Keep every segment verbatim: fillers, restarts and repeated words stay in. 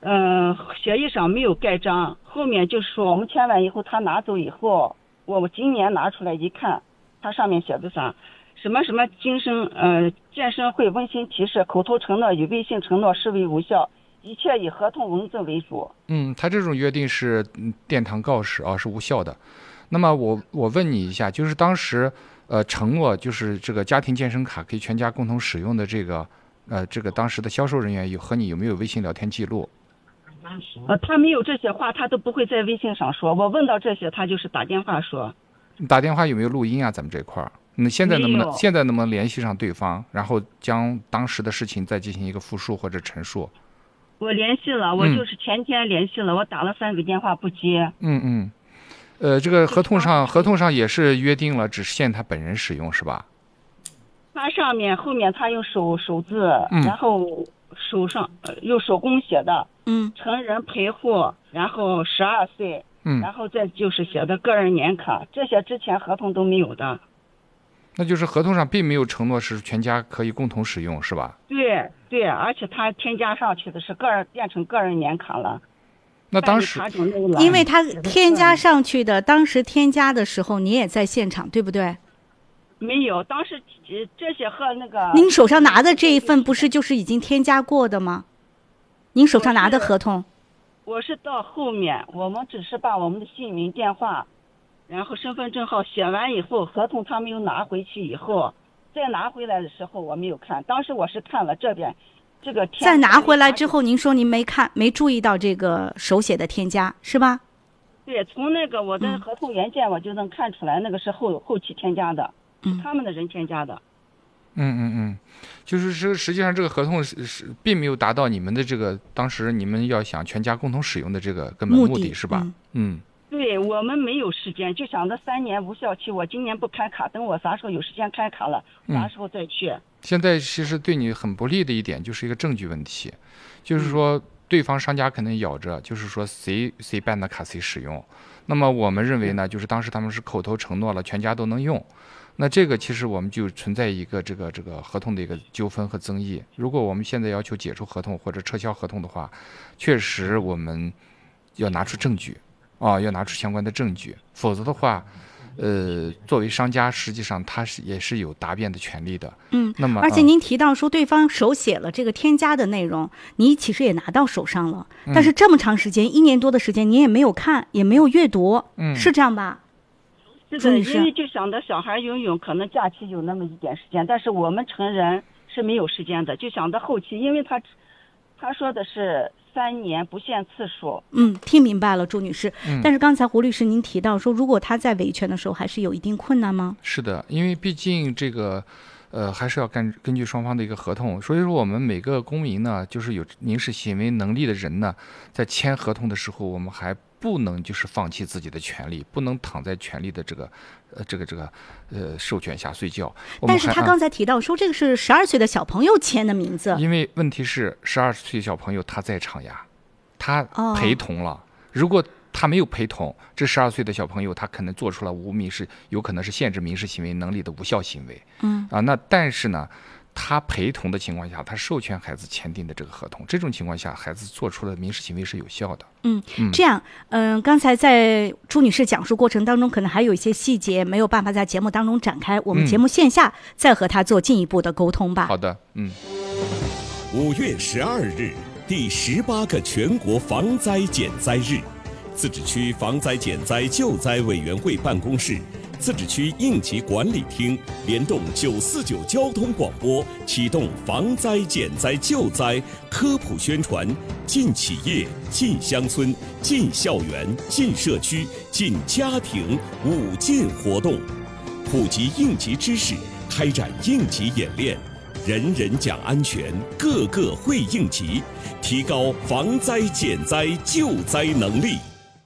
嗯、呃，协议上没有盖章，后面就是说我们签完以后，他拿走以后，我我今年拿出来一看，他上面写的啥，什么什么精神呃健身会温馨提示，口头承诺与微信承诺视为无效，一切以合同文字为主。 嗯，他这种约定是殿堂告示啊，是无效的。那么我我问你一下，就是当时呃承诺就是这个家庭健身卡可以全家共同使用的这个呃这个当时的销售人员有和你有没有微信聊天记录？ 呃，他没有这些话，他都不会在微信上说。我问到这些，他就是打电话说。 打电话有没有录音啊？咱们这块儿，你现在能不能现在能不能联系上对方，然后将当时的事情再进行一个复述或者陈述？ 我联系了，我就是前天联系了，嗯、我打了三个电话不接。 嗯嗯，呃，这个合同上合同上也是约定了，只限他本人使用是吧？ 他上面后面他用手手字， 嗯、 然后手上、呃、用手工写的。 嗯， 成人陪护，然后十二岁， 嗯， 然后再就是写的个人年卡，这些之前合同都没有的。 那就是合同上并没有承诺是全家可以共同使用，是吧？ 对对，而且他添加上去的是个人变成个人年卡了。 那当时， 因为他添加上去的，当时添加的时候你也在现场，对不对？ 没有，当时这些和那个。 您手上拿的这一份不是就是已经添加过的吗？您手上拿的合同？ 我是到后面，我们只是把我们的姓名、电话，然后身份证号写完以后，合同他没有拿回去以后，再拿回来的时候我没有看，当时我是看了这边这个。 再拿回来之后，您说您没看，没注意到这个手写的添加，是吧？ 对，从那个我的合同原件我就能看出来，那个是后后期添加的， 嗯， 他们的人添加的。 嗯嗯嗯，就是实实际上这个合同是是并没有达到你们的这个当时你们要想全家共同使用的这个根本目的是吧？嗯，嗯对，我们没有时间，就想着三年无效期，我今年不开卡，等我啥时候有时间开卡了，啥时候再去。 嗯、现在其实对你很不利的一点就是一个证据问题，就是说对方商家可能咬着，就是说谁谁办的卡谁使用。那么我们认为呢，就是当时他们是口头承诺了全家都能用。那这个其实我们就存在一个这个这个合同的一个纠纷和争议。如果我们现在要求解除合同或者撤销合同的话，确实我们要拿出证据，啊，要拿出相关的证据，否则的话，呃，作为商家，实际上他是也是有答辩的权利的。 嗯， 那么而且您提到说对方手写了这个添加的内容，你其实也拿到手上了， 嗯、 但是这么长时间，一年多的时间，你也没有看，也没有阅读， 嗯， 是这样吧？ 是的，因为就想着小孩游泳，可能假期有那么一点时间，但是我们成人是没有时间的，就想着后期，因为他他说的是三年不限次数。 嗯，听明白了，朱女士。 嗯、 但是刚才胡律师您提到说，如果他在维权的时候，还是有一定困难吗？ 是的，因为毕竟这个。呃，还是要根根据双方的一个合同，所以说我们每个公民呢，就是有民事行为能力的人呢，在签合同的时候，我们还不能就是放弃自己的权利，不能躺在权利的这个呃这个这个呃授权下睡觉。 但是他刚才提到说，这个是十二岁的小朋友签的名字， 因为问题是十二岁小朋友他在场呀，他陪同了，哦、如果他没有陪同，这十二岁的小朋友他可能做出了无民事，有可能是限制民事行为能力的无效行为。 嗯啊，那但是呢，他陪同的情况下，他授权孩子签订的这个合同，这种情况下，孩子做出了民事行为是有效的。 嗯，这样，嗯、呃，刚才在朱女士讲述过程当中，可能还有一些细节没有办法在节目当中展开，我们节目线下再和他做进一步的沟通吧。 好的，嗯。 五月十二日，第十八个全国防灾减灾日。自治区防灾减灾救灾委员会办公室、自治区应急管理厅联动九四九交通广播，启动防灾减灾救灾科普宣传，进企业、进乡村、进校园、进社区、进家庭五进活动，普及应急知识，开展应急演练，人人讲安全，个个会应急，提高防灾减灾救灾能力。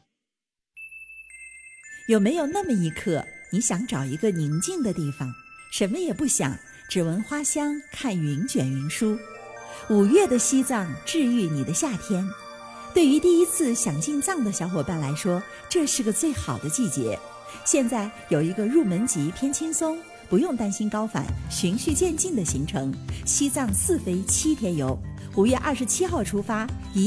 有没有那么一刻，你想找一个宁静的地方，什么也不想，只闻花香，看云卷云舒？五月的西藏治愈你的夏天。对于第一次想进藏的小伙伴来说，这是个最好的季节。现在有一个入门级偏轻松，不用担心高反，循序渐进的行程，西藏四飞七天游。五月二十七号出发，一